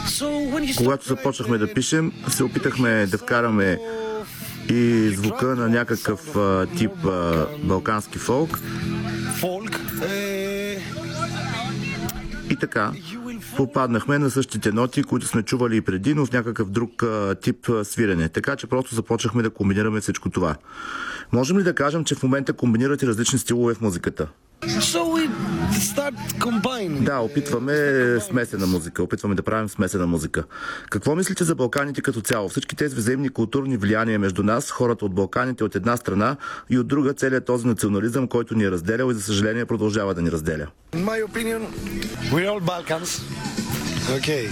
Когато започнахме да пишем, се опитахме да вкараме и звука на някакъв тип балкански фолк. И така, попаднахме на същите ноти, които сме чували и преди, но в някакъв друг тип свирене. Така че просто започнахме да комбинираме всичко това. Можем ли да кажем, че в момента комбинирате различни стилове в музиката? Да, опитваме смесена музика. Опитваме да правим смесена музика. Какво мислите за Балканите като цяло? Всички тези взаимни културни влияния между нас, хората от Балканите от една страна и от друга, целият този национализъм, който ни е разделял и за съжаление продължава да ни разделя. In my opinion, we're all Balkans. Okay.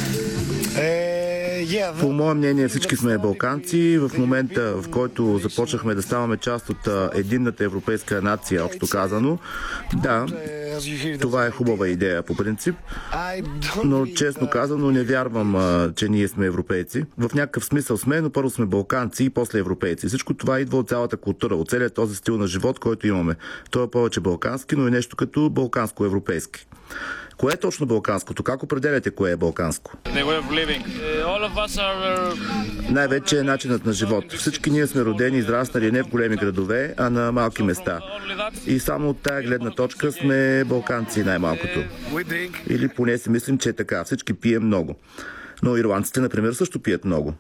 По мое мнение всички сме балканци. В момента, в който започнахме да ставаме част от единната европейска нация, общо казано, да, това е хубава идея по принцип, но честно казано не вярвам, че ние сме европейци. В някакъв смисъл сме, но първо сме балканци и после европейци. Всичко това идва от цялата култура, от целият този стил на живот, който имаме. Той е повече балкански, но е нещо като балканско-европейски. Кое е точно балканското? Как определяте кое е балканско? Най-вече е начинът на живот. Всички ние сме родени и израснали не в големи градове, а на малки места. И само от тая гледна точка сме балканци най-малкото. Или поне си мислим, че е така. Всички пием много. Но ирландците, например, също пият много.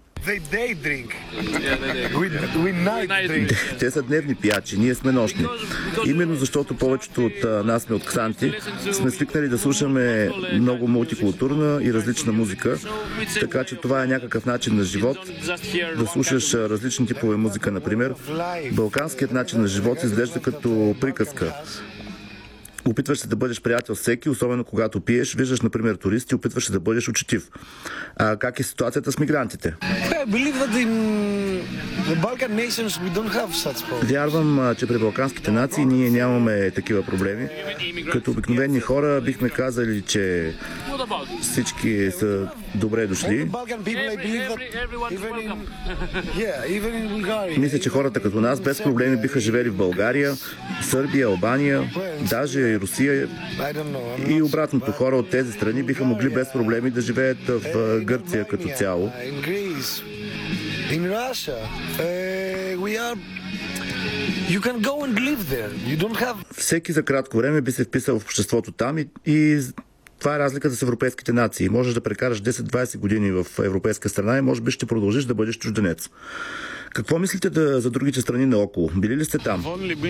Те са дневни пиячи, ние сме нощни. Именно защото повечето от нас сме от Ксанти, сме свикнали да слушаме много мултикултурна и различна музика, така че това е някакъв начин на живот, да слушаш различни типове музика, например. Балканският начин на живот изглежда като приказка. Опитваш се да бъдеш приятел с всеки, особено когато пиеш, виждаш, например, туристи, опитваш се да бъдеш учтив. А как е ситуацията с мигрантите? Вярвам, че при балканските нации ние нямаме такива проблеми. Като обикновени хора бихме казали, че всички са добре дошли. Мисля, че хората като нас без проблеми биха живели в България, Сърбия, Албания, даже и Русия и обратното. Хора от тези страни биха могли без проблеми да живеят в Гърция като цяло. Всеки за кратко време би се вписал в обществото там и това е разликата с европейските нации. Можеш да прекараш 10-20 години в европейска страна и може би ще продължиш да бъдеш чужденец. Какво мислите за другите страни наоколо? Били ли сте там?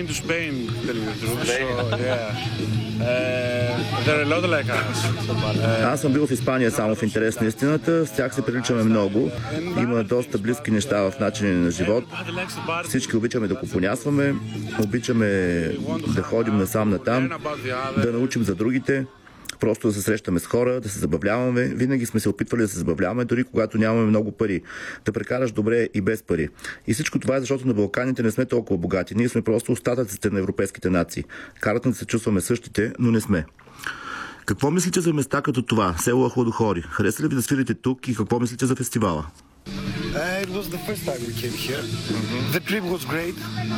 Аз съм бил в Испания само в интерес на истината. С тях се приличаме много. Има доста близки неща в начина на живот. Всички обичаме да купонясваме, обичаме да ходим насам-натам, да научим за другите. Просто да се срещаме с хора, да се забавляваме. Винаги сме се опитвали да се забавляваме, дори когато нямаме много пари. Да прекараш добре и без пари. И всичко това е защото на Балканите не сме толкова богати. Ние сме просто остатъците на европейските нации. Карат ни да се чувстваме същите, но не сме. Какво мислите за места като това? Село Ахладохори. Хареса ли ви да свирите тук и какво мислите за фестивала? It was the first time we came here. The trip was great.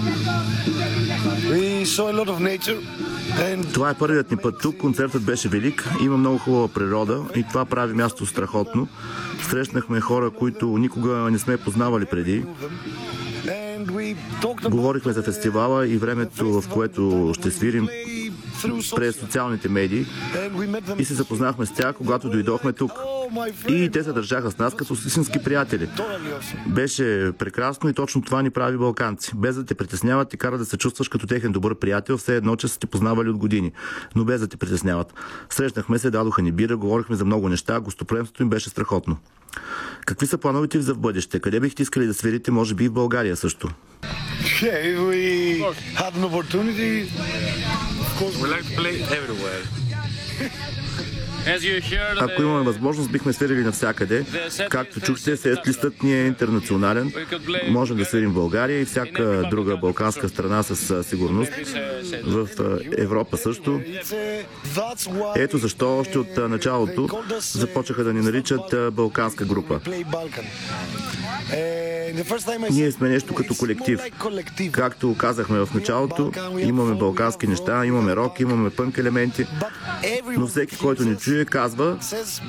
We saw a lot of nature. Това е първият ни път тук. Концертът беше велик. Има много хубава природа и това прави място страхотно. Срещнахме хора, които никога не сме познавали преди. Говорихме за фестивала и времето, в което ще свирим през социалните медии и се запознахме с тях, когато дойдохме тук. И те се държаха с нас като истински приятели. Беше прекрасно и точно това ни прави балканци. Без да те притесняват, ти кара да се чувстваш като техен добър приятел, все едно, че са те познавали от години. Но без да те притесняват. Срещнахме се, дадоха ни бира, говорихме за много неща, гостоприемството им беше страхотно. Какви са плановете ви за в бъдеще? Къде бихте искали да свирите, може би и в България също? Ако имаме възможност, бихме свирили навсякъде. Както чухте, сет-листът ни е интернационален. Можем да свирим в България и всяка друга балканска страна със сигурност. В Европа също. Ето защо още от началото започнаха да ни наричат балканска група. Ние сме нещо като колектив. Както казахме в началото, имаме балкански неща, имаме рок, имаме пънк елементи, но всеки, който ни чуе, казва,